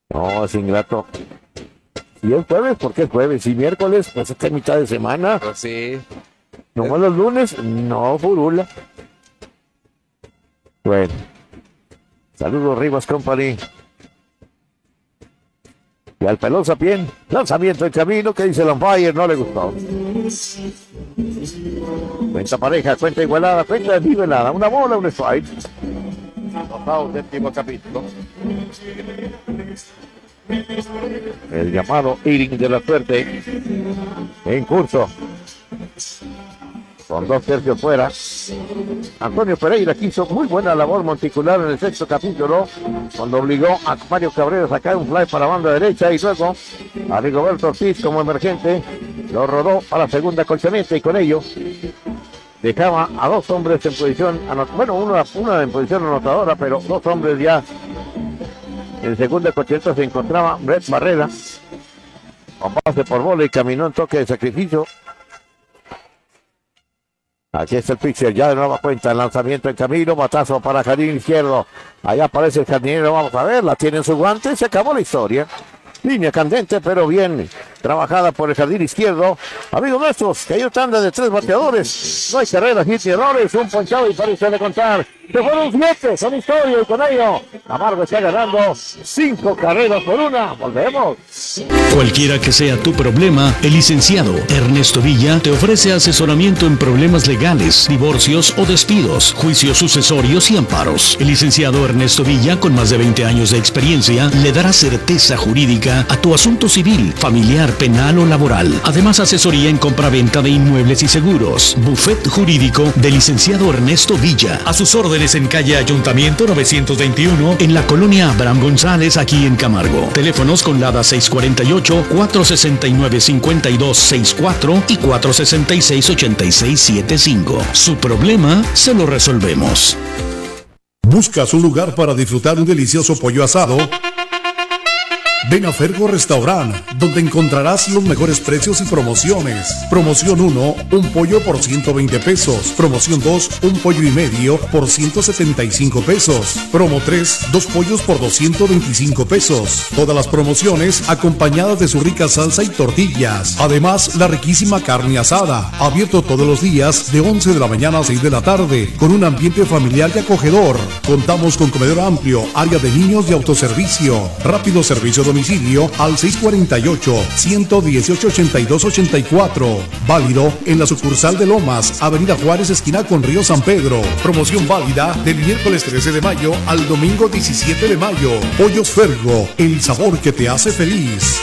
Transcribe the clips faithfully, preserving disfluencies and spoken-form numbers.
No, es ingrato. Si es jueves, ¿por qué es jueves? Si miércoles, pues esta es mitad de semana. Pues sí. Nomás los lunes, no furula. Bueno. Saludos, Rivas Company. Y al pelón Sapien, lanzamiento en camino, que dice el umpire, no le gustó. Cuenta pareja, cuenta igualada, cuenta nivelada. Una bola, un strike. Octavo, séptimo capítulo. El llamado inning de la suerte en curso. Con dos tercios fuera. Antonio Pereira quiso muy buena labor monticular en el sexto capítulo, cuando obligó a Mario Cabrera a sacar un fly para banda derecha y luego a Rigoberto Ortiz como emergente lo rodó para la segunda colchoneta y con ello dejaba a dos hombres en posición, bueno, una, una en posición anotadora, pero dos hombres ya en segunda colchoneta. Se encontraba Brett Barrera con pase por bola y caminó en toque de sacrificio. Aquí está el pitcher, ya de nueva cuenta, el lanzamiento en camino, batazo para jardín izquierdo. Allá aparece el jardinero, vamos a ver, la tiene en su guante, se acabó la historia. Línea candente, pero bien trabajada por el jardín izquierdo. Amigos nuestros, que hay una tanda de tres bateadores. No hay carreras, hits ni errores, un ponchado y parece de contar. Se fueron siete, son historia y con ello Camargo está ganando cinco carreras por una. Volvemos. Cualquiera que sea tu problema, el licenciado Ernesto Villa te ofrece asesoramiento en problemas legales, divorcios o despidos, juicios sucesorios y amparos. El licenciado Ernesto Villa, con más de veinte años de experiencia, le dará certeza jurídica a tu asunto civil, familiar, penal o laboral. Además, asesoría en compraventa de inmuebles y seguros. Buffet jurídico del licenciado Ernesto Villa. A sus órdenes en calle Ayuntamiento novecientos veintiuno, en la colonia Abraham González, aquí en Camargo. Teléfonos con Lada seis cuarenta y ocho, cuatro sesenta y nueve, cincuenta y dos sesenta y cuatro y cuatro sesenta y seis, ochenta y seis setenta y cinco. Su problema se lo resolvemos. ¿Buscas un lugar para disfrutar un delicioso pollo asado? Ven a Fergo Restaurant, donde encontrarás los mejores precios y promociones. Promoción uno, un pollo por ciento veinte pesos. Promoción dos, un pollo y medio por ciento setenta y cinco pesos. Promo tres, dos pollos por doscientos veinticinco pesos. Todas las promociones acompañadas de su rica salsa y tortillas. Además, la riquísima carne asada. Abierto todos los días de once de la mañana a seis de la tarde, con un ambiente familiar y acogedor. Contamos con comedor amplio, área de niños y autoservicio. Rápido servicio domicilio al seis cuarenta y ocho, ciento dieciocho, ochenta y dos ochenta y cuatro. Válido en la sucursal de Lomas, Avenida Juárez, esquina con Río San Pedro. Promoción válida del miércoles trece de mayo al domingo diecisiete de mayo. Pollos Fergo, el sabor que te hace feliz.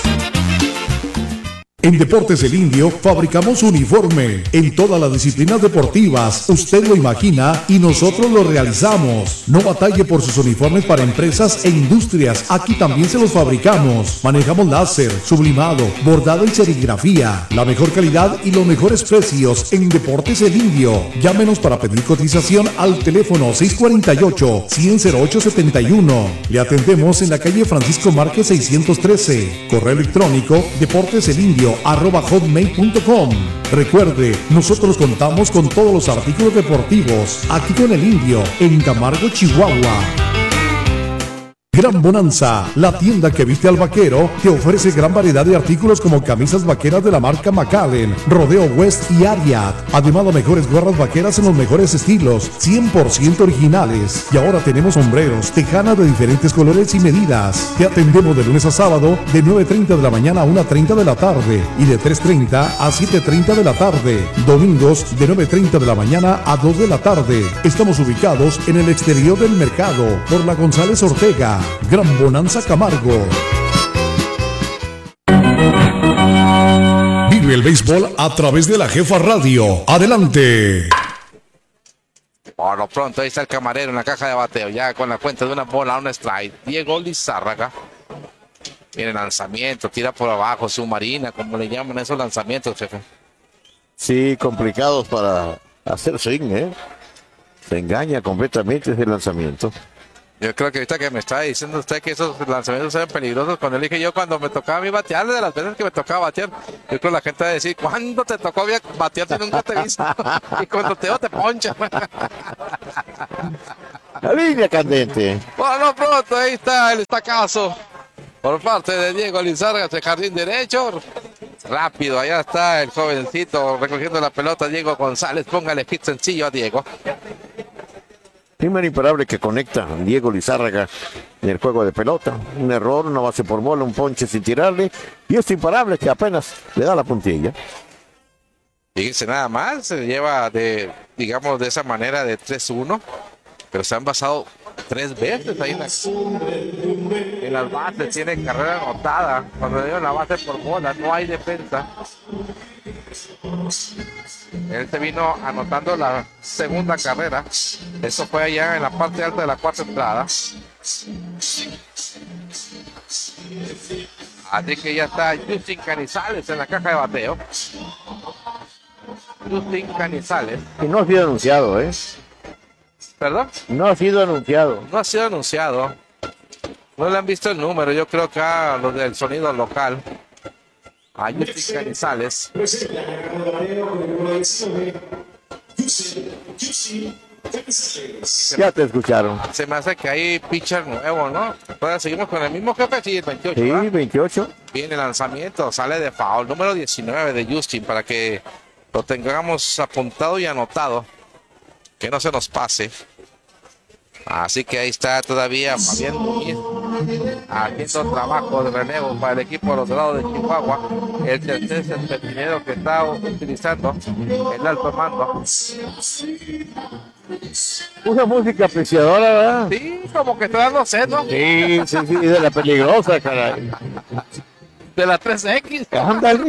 En Deportes El Indio fabricamos uniforme en todas las disciplinas deportivas. Usted lo imagina y nosotros lo realizamos. No batalle por sus uniformes para empresas e industrias. Aquí también se los fabricamos. Manejamos láser, sublimado, bordado y serigrafía. La mejor calidad y los mejores precios en Deportes El Indio. Llámenos para pedir cotización al teléfono seis cuarenta y ocho, cien, cero ocho setenta y uno. Le atendemos en la calle Francisco Márquez seiscientos trece. Correo electrónico deporteselindio arroba hotmail punto com. Recuerde, nosotros contamos con todos los artículos deportivos aquí con El Indio en Camargo, Chihuahua. Gran Bonanza, la tienda que viste al vaquero, te ofrece gran variedad de artículos como camisas vaqueras de la marca McAllen, Rodeo West y Ariat. Además, las mejores gorras vaqueras en los mejores estilos, cien por ciento originales. Y ahora tenemos sombreros, tejanas de diferentes colores y medidas. Te atendemos de lunes a sábado de nueve treinta de la mañana a una treinta de la tarde y de tres treinta a siete treinta de la tarde. Domingos de nueve treinta de la mañana a dos de la tarde. Estamos ubicados en el exterior del mercado por la González Ortega. Gran Bonanza Camargo. Vive el béisbol a través de la Jefa Radio. Adelante. Por lo pronto, ahí está el camarero en la caja de bateo, ya con la cuenta de una bola, un strike. Diego Lizárraga. Viene lanzamiento, tira por abajo, submarina, como le llaman esos lanzamientos, jefe. Sí, complicados para hacer swing, ¿eh? Se engaña completamente ese lanzamiento. Yo creo que ahorita que me está diciendo usted que esos lanzamientos eran peligrosos, cuando le dije yo cuando me tocaba a mí batear, de las veces que me tocaba batear, yo creo que la gente va a decir, ¿cuándo te tocó batear si nunca te he visto? Y cuando te veo te poncha. La línea candente. Bueno, pronto, ahí está el estacazo. por parte de Diego Lizárraga de jardín derecho. Rápido, allá está el jovencito recogiendo la pelota. Diego González, póngale hit sencillo a Diego. Primer imparable que conecta Diego Lizárraga en el juego de pelota. Un error, una base por bola, un ponche sin tirarle. Y este imparable que apenas le da la puntilla. Fíjense nada más, se lleva de, digamos, de esa manera de tres uno. Pero se han basado tres veces ahí en, la, en las bases. Tiene carrera anotada. Cuando le dieron la base por bola, no hay defensa. Él se vino anotando la segunda carrera. Eso fue allá en la parte alta de la cuarta entrada. Así que ya está Justin Canizales en la caja de bateo. Justin Canizales. Y no ha sido anunciado, ¿eh? ¿Perdón? No ha sido anunciado. No ha sido anunciado. No le han visto el número. Yo creo que a los del sonido local. A Justin Canizales. Ya te escucharon. Se me hace que hay pitcher nuevo, ¿no? Entonces seguimos con el mismo jefe, sí, el veintiocho. Sí, ¿verdad? veintiocho. Viene el lanzamiento, sale de foul. Número diecinueve de Justin para que lo tengamos apuntado y anotado. Que no se nos pase. Así que ahí está todavía Fabián Muñiz haciendo trabajo de relevo para el equipo de los Dorados de Chihuahua. El tercer serpentinero que está utilizando el alto mando. Una música apreciadora, ¿verdad? Sí, como que está dando sed, ¿no? Sí, sí, sí, de la peligrosa, caray. De la tres equis. Ándale.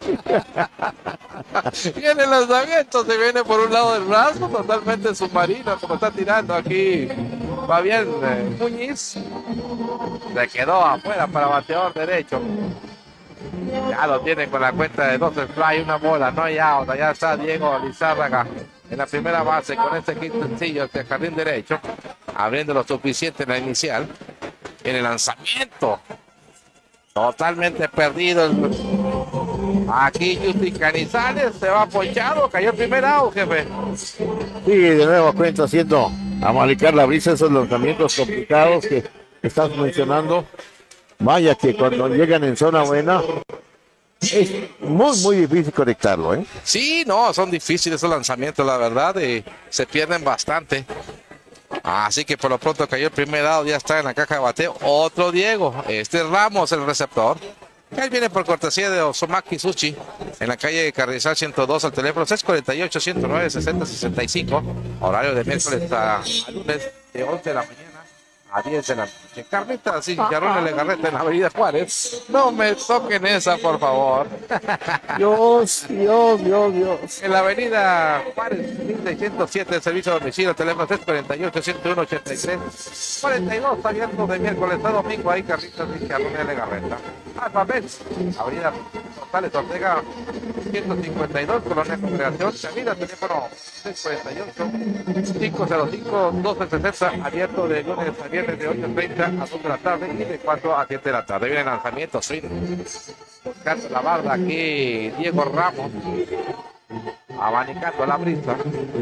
Viene el lanzamiento, se viene por un lado del brazo, totalmente submarino, como está tirando aquí Fabián eh, Muñiz. Se quedó afuera para bateador derecho. Ya lo tiene con la cuenta de dos fly, una bola, no hay out. Allá está Diego Lizárraga en la primera base con este hit sencillo hacia el jardín derecho, abriendo lo suficiente en la inicial. En el lanzamiento, totalmente perdido. Aquí Justin Canizales se va ponchado, cayó el primer out, jefe. Sí, de nuevo cuenta haciendo amalicar la brisa, esos lanzamientos complicados que estás mencionando. Vaya que cuando llegan en zona buena es muy muy difícil conectarlo, ¿eh? Sí, no, son difíciles esos lanzamientos, la verdad, eh, se pierden bastante. Así que por lo pronto cayó el primer out, ya está en la caja de bateo. Otro Diego, este es Ramos, el receptor. Él viene por cortesía de Osomaki Sushi en la calle Carrizal ciento dos, al teléfono seis cuatro ocho, ciento nueve, sesenta sesenta y cinco. Horario de miércoles a, a lunes de once de la mañana a diez de la noche. Carnitas y chicharrones Legarreta en la avenida Juárez. No me toquen esa, por favor. Dios, Dios, Dios, Dios. En la avenida Juárez, mil seiscientos siete, servicio a domicilio, teléfono seis cuatro ocho, ciento uno, ochenta y tres, cuarenta y dos, abierto de miércoles a domingo, ahí Carnitas y chicharrones Legarreta. Alfabet, avenida González Ortega, ciento cincuenta y dos, Colonia Congregación, Chavira, teléfono seis cuatro ocho, cinco cero cinco, doce sesenta, abierto de lunes a viernes de ocho treinta a dos de la tarde y de cuatro a siete de la tarde. Viene el lanzamiento, swing, buscando la barra aquí Diego Ramos, abanicando la brisa.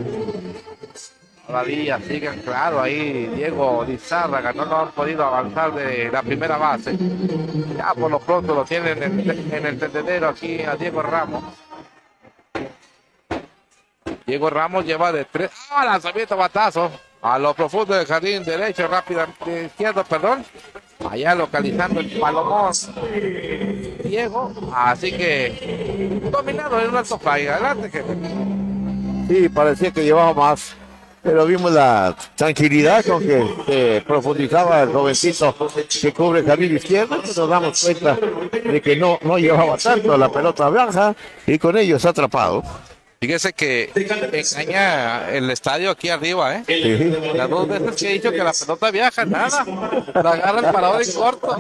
Todavía siguen, claro, ahí Diego Lizárraga, no lo han podido avanzar de la primera base. Ya por lo pronto lo tienen en el, en el tendedero aquí a Diego Ramos. Diego Ramos lleva de tres. ¡Ah, lanzamiento batazo! A lo profundo del jardín derecho, rápida, de izquierdo, perdón. Allá localizando el palomón Diego. Así que dominado en un alto fly. Adelante, jefe. Sí, parecía que llevaba más, pero vimos la tranquilidad con que eh, profundizaba el jovencito que cubre el jardín izquierdo. Nos damos cuenta de que no, no llevaba tanto la pelota baja y con ello se ha atrapado. Fíjese que engaña el estadio aquí arriba, ¿eh? Sí. Las dos veces que he dicho que la pelota viaja, nada. La agarra el parador en corto.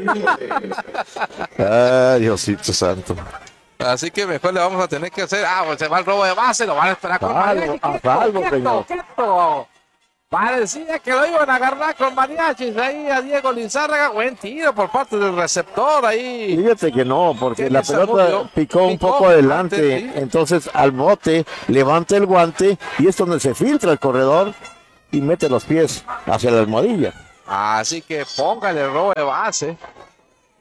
Ay, Diosito santo. Así que mejor le vamos a tener que hacer. Ah, pues se va el robo de base, lo van a esperar con Salvo, a salvo, señor. quieto. Parecía que lo iban a agarrar con mariachis ahí a Diego Lizárraga. Buen tiro por parte del receptor ahí. Fíjate que no, porque ¿Qué la les pelota amovió? picó un Picó poco adelante, adelante, sí. entonces al bote levanta el guante y es donde se filtra el corredor y mete los pies hacia la almohadilla. Así que póngale el robo de base.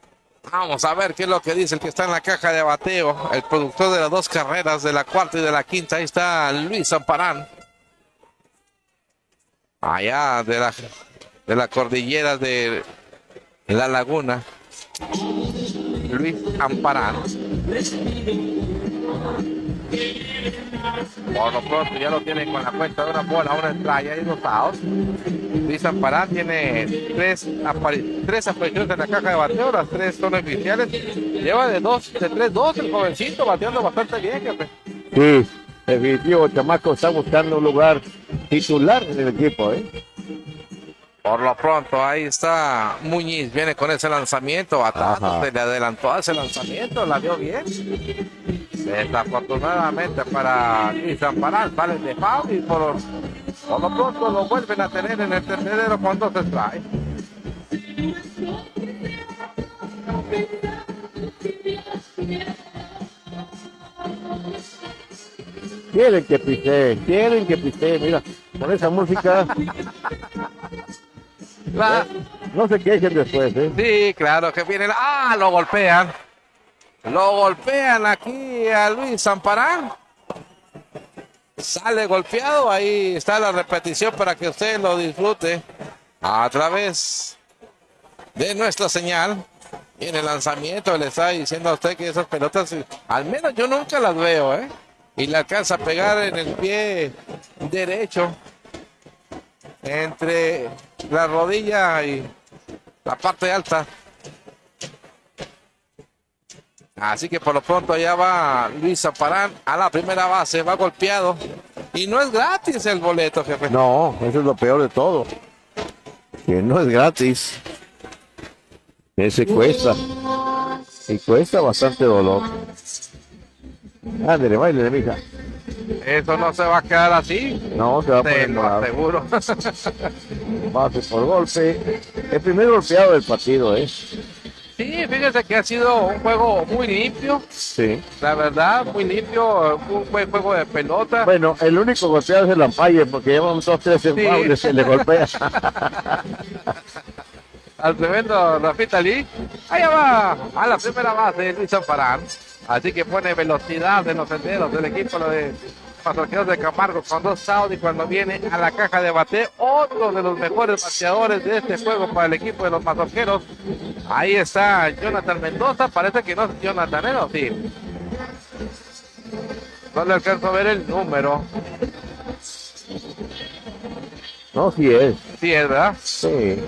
Vamos a ver qué es lo que dice el que está en la caja de bateo, el productor de las dos carreras, de la cuarta y de la quinta. Ahí está Luis Amparán. Allá de la, de la cordillera de La Laguna. Luis Amparán. Por lo pronto ya lo tienen con la cuenta de una bola, una entrada y dos outs. Luis Amparán tiene tres, apari tres apariciones en la caja de bateo, las tres son oficiales. Lleva de dos, de tres dos el jovencito, bateando bastante bien, jefe. Sí, definitivo, el chamaco está buscando un lugar titular en el equipo, ¿eh? Por lo pronto, ahí está Muñiz, viene con ese lanzamiento, batazo, se le adelantó a ese lanzamiento, la vio bien. Desafortunadamente para Luis Amparán, salen de foul y por, por lo pronto lo vuelven a tener en el tercero con dos strikes. Quieren que pise, quieren que pise, mira, con esa música. La... No se quejen después, ¿eh? Sí, claro que viene. La... ¡Ah! Lo golpean. Lo golpean aquí a Luis Amparán. Sale golpeado. Ahí está la repetición para que usted lo disfrute a través de nuestra señal. Y en el lanzamiento le está diciendo a usted que esas pelotas, al menos yo nunca las veo, ¿eh? Y le alcanza a pegar en el pie derecho. Entre la rodilla y la parte alta. Así que por lo pronto ya va Luis Amparán a la primera base, va golpeado. Y no es gratis el boleto, jefe. No, eso es lo peor de todo. Que no es gratis. Ese cuesta. Y cuesta bastante dolor. Ándale, baile, mija. Eso no se va a quedar así. No, se va a poner Te lo morado. aseguro. Base por golpe. El primer golpeado del partido, ¿eh? Sí, fíjese que ha sido un juego muy limpio. Sí. La verdad, muy limpio. Un buen juego de pelota. Bueno, el único golpeado es el Ampaye, porque llevan dos, tres enfables, se le golpea. Al tremendo Rafita Lee. Allá va a la primera base Luis Amparán. Así que pone velocidad en los senderos del equipo de Mazorqueros de Camargo con dos outs. Y cuando viene a la caja de bateo, otro de los mejores bateadores de este juego para el equipo de los Mazorqueros. Ahí está Jonathan Mendoza. Parece que no es Jonathan, ¿eh? ¿No? Sí. No le alcanzo a ver el número. No, sí es. Sí, es, ¿verdad? Sí.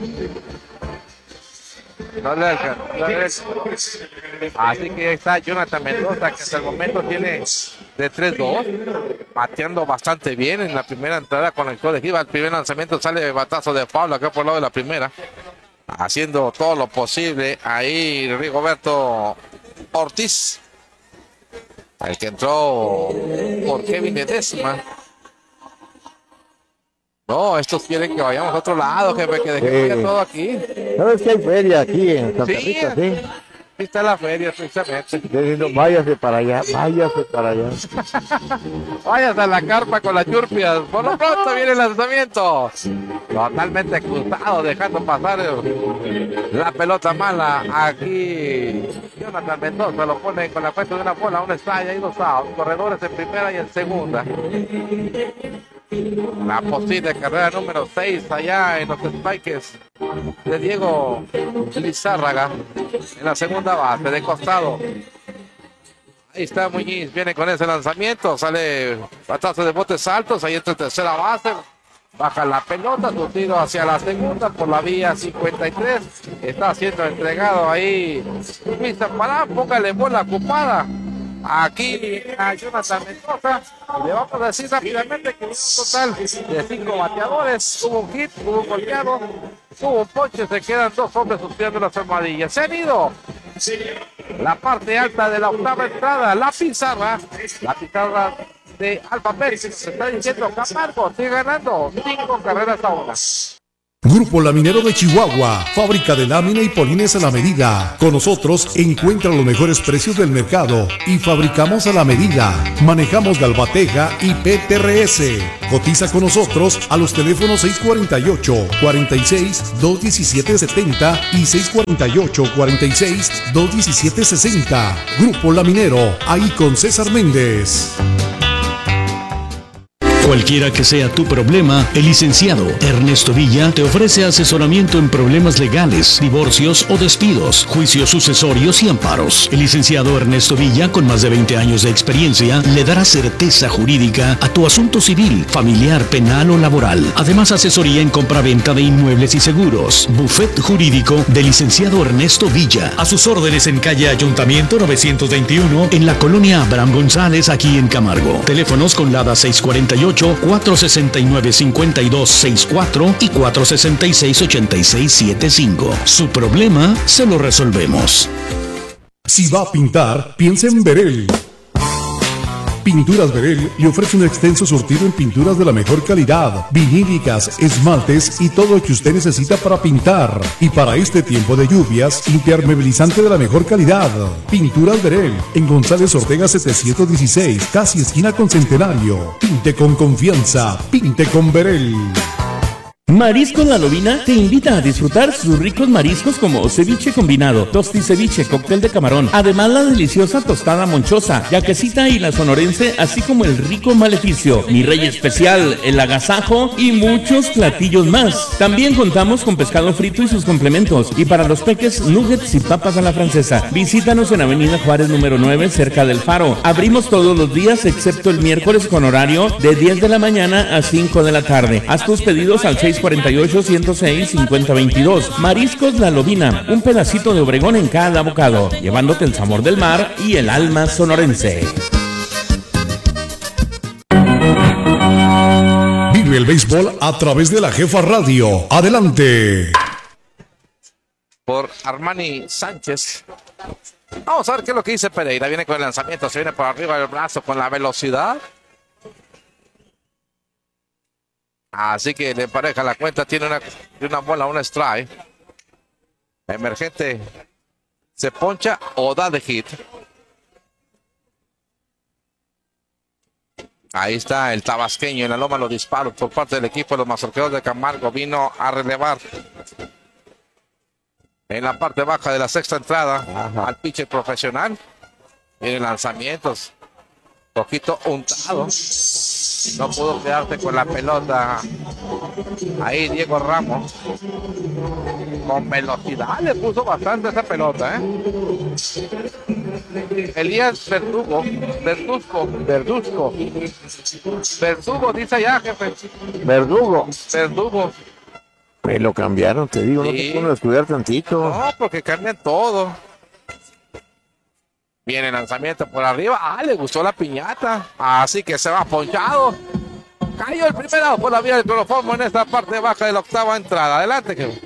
No le alcanzo a ver el... Así que ahí está Jonathan Mendoza, que hasta el momento tiene de tres dos, bateando bastante bien en la primera entrada con el de Giva. El primer lanzamiento sale batazo de Pablo acá por el lado de la primera, haciendo todo lo posible. Ahí Rigoberto Ortiz, el que entró por Kevin Ledesma. No, estos quieren que vayamos a otro lado, jefe, que dejemos Sí. todo aquí. ¿Sabes que hay feria aquí en Santa Sí. Rita? Sí. Aquí está la feria, precisamente. Diciendo, váyase para allá, váyase para allá. Vayas a la carpa con las churpias. Por lo pronto viene el lanzamiento. Totalmente cruzado, dejando pasar el- la pelota mala. Aquí Jonathan Mendoza lo pone con la cuenta de una bola, una estrella y dos outs. Corredores en primera y en segunda. La posible carrera número seis allá en los Spikes de Diego Lizárraga en la segunda base de costado. Ahí está Muñiz, viene con ese lanzamiento, sale batazo de botes altos, ahí está en tercera base, baja la pelota, su tiro hacia la segunda por la vía cincuenta y tres, está siendo entregado ahí Luis Amparán, póngale bola ocupada aquí a Jonathan Mendoza. Le vamos a decir rápidamente que un total de cinco bateadores, hubo un hit, hubo un golpeado, hubo un ponche, se quedan dos hombres sufriendo las armadillas. Se han ido la parte alta de la octava entrada, la pizarra, la pizarra de Alphabet, se está diciendo Camargo sigue ganando cinco carreras a una. Grupo Laminero de Chihuahua, fábrica de lámina y polines a la medida. Con nosotros encuentra los mejores precios del mercado y fabricamos a la medida. Manejamos Galvateja y P T R S. Cotiza con nosotros a los teléfonos seis cuarenta y ocho, cuarenta y seis, dos diecisiete setenta y seis cuarenta y ocho, cuarenta y seis, dos diecisiete sesenta. Grupo Laminero, ahí con César Méndez. Cualquiera que sea tu problema, el licenciado Ernesto Villa te ofrece asesoramiento en problemas legales, divorcios o despidos, juicios sucesorios y amparos. El licenciado Ernesto Villa, con más de veinte años de experiencia, le dará certeza jurídica a tu asunto civil, familiar, penal o laboral. Además, asesoría en compra-venta de inmuebles y seguros. Buffet jurídico del licenciado Ernesto Villa. A sus órdenes en calle Ayuntamiento novecientos veintiuno, en la colonia Abraham González, aquí en Camargo. Teléfonos con LADA seis cuarenta y ocho, cuatro sesenta y nueve, cincuenta y dos sesenta y cuatro y cuatro sesenta y seis, ochenta y seis setenta y cinco. Su problema se lo resolvemos. Si va a pintar, piensa en Verel. Pinturas Verel le ofrece un extenso surtido en pinturas de la mejor calidad, vinílicas, esmaltes y todo lo que usted necesita para pintar. Y para este tiempo de lluvias, impermeabilizante de la mejor calidad. Pinturas Verel, en González Ortega setecientos dieciséis, casi esquina con Centenario. Pinte con confianza, pinte con Verel. Mariscos La Lobina te invita a disfrutar sus ricos mariscos como ceviche combinado, tosti ceviche, cóctel de camarón, además la deliciosa tostada monchosa, yaquecita y la sonorense, así como el rico maleficio, mi rey especial, el agasajo y muchos platillos más. También contamos con pescado frito y sus complementos, y para los peques, nuggets y papas a la francesa. Visítanos en Avenida Juárez número nueve, cerca del Faro. Abrimos todos los días excepto el miércoles con horario de diez de la mañana a cinco de la tarde. Haz tus pedidos al seis cuarenta y ocho, ciento seis, cincuenta veintidós. Mariscos La Lobina, un pedacito de Obregón en cada bocado, llevándote el sabor del mar y el alma sonorense. Vive el béisbol a través de la Jefa Radio. Adelante. Por Armani Sánchez. Vamos a ver qué es lo que dice Pereira. Viene con el lanzamiento, se viene por arriba del brazo con la velocidad. Así que le empareja la cuenta, tiene una, una bola, una strike. Emergente se poncha o da de hit. Ahí está el tabasqueño en la loma, los disparos por parte del equipo de los mazorqueros de Camargo. Vino a relevar en la parte baja de la sexta entrada. Ajá. Al pitcher profesional. Vienen lanzamientos. Poquito untado. No pudo quedarse con la pelota. Ahí Diego Ramos. Con velocidad le puso bastante esa pelota, ¿eh? Elías Verdugo. Verduzco. Verduzco. Verdugo, dice allá, jefe. Verdugo. Verdugo. Me lo cambiaron, te digo, sí. No te puedo estudiar tantito. No, porque cambian todo. Viene el lanzamiento por arriba. Ah, le gustó la piñata. Así que se va ponchado. Cayó el primero por la vía del cloroformo en esta parte baja de la octava entrada. Adelante, que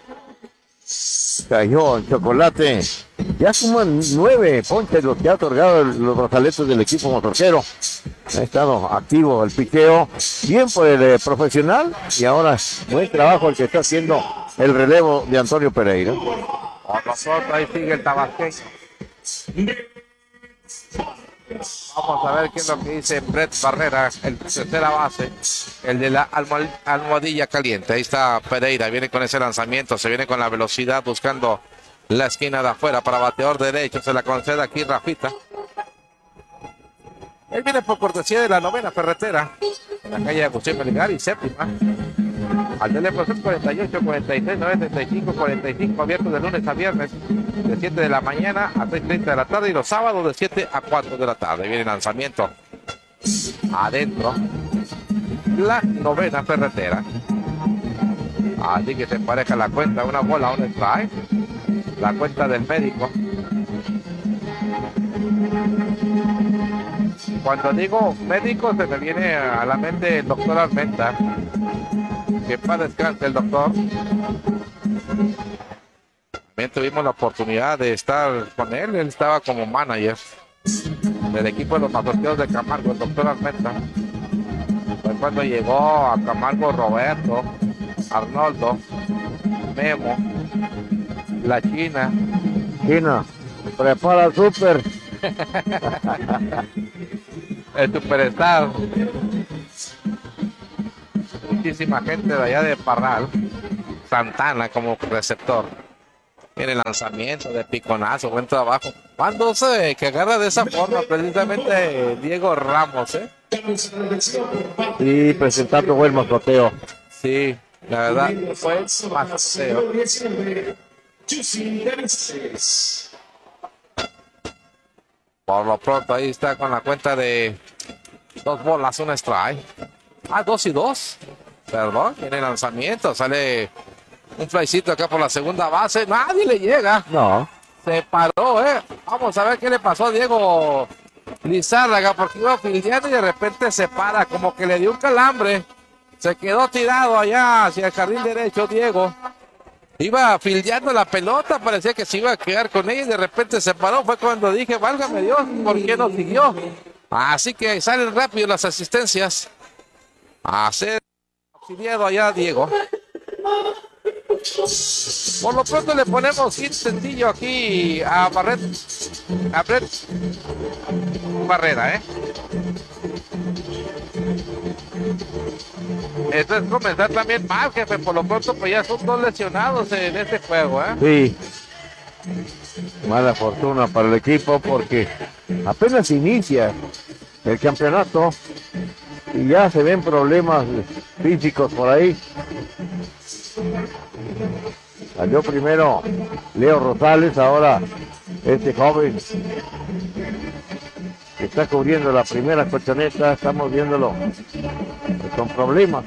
cayó el chocolate. Ya suman nueve ponches los que ha otorgado los brazaletes del equipo motorquero. Ha estado activo el piqueo. Bien por el eh, profesional. Y ahora buen trabajo el que está haciendo el relevo de Antonio Pereira. Por nosotros ahí sigue el tabasqueño. Vamos a ver qué es lo que dice Brett Barrera, el tercera base, el de la almohadilla caliente. Ahí está Pereira, viene con ese lanzamiento, se viene con la velocidad buscando la esquina de afuera para bateador derecho. Se la concede aquí Rafita. Él viene por cortesía de la novena ferretera, la calle Agustín Melgar y séptima. Al teléfono cuarenta y ocho, cuarenta y seis, noventa y cinco, cuarenta y cinco, abierto de lunes a viernes, de siete de la mañana a seis treinta de la tarde y los sábados de siete a cuatro de la tarde. Viene el lanzamiento adentro, la novena ferretera. Así que se empareja la cuenta, una bola, un strike. La cuenta del médico. Cuando digo médico se me viene a la mente el doctor Armenta. Que para descanse el doctor. También tuvimos la oportunidad de estar con él. Él estaba como manager del equipo de los mazorqueros de Camargo, el doctor Armenta. Fue cuando llegó a Camargo Roberto, Arnoldo, Memo, la China. China, prepara el súper. El superstar. Muchísima gente de allá de Parral. Santana como receptor. En el lanzamiento de piconazo, buen trabajo. Cuando se que agarra de esa forma, precisamente Diego Ramos, ¿eh? Y presentando buen mascoteo. Sí, la verdad, fue mascoteo. Por lo pronto, ahí está con la cuenta de dos bolas, una strike. Ah, dos y dos. Perdón, en el lanzamiento sale un flycito acá por la segunda base. Nadie le llega. No. Se paró, ¿eh? Vamos a ver qué le pasó a Diego Lizárraga, porque iba fildeando y de repente se para, como que le dio un calambre. Se quedó tirado allá hacia el jardín derecho, Diego. Iba fildeando la pelota, parecía que se iba a quedar con ella y de repente se paró. Fue cuando dije, válgame Dios, ¿por qué no siguió? Así que salen rápido las asistencias. A ser auxiliado allá, Diego. Por lo pronto le ponemos hit sencillo aquí a Barret, a Brett Barrera, ¿eh? Esto es comenzar también mal, jefe. Por lo pronto, pues ya son dos lesionados en este juego, ¿eh? Sí. Mala fortuna para el equipo porque apenas inicia el campeonato y ya se ven problemas físicos por ahí. Salió primero Leo Rosales, ahora este joven que está cubriendo la primera colchoneta, estamos viéndolo con problemas.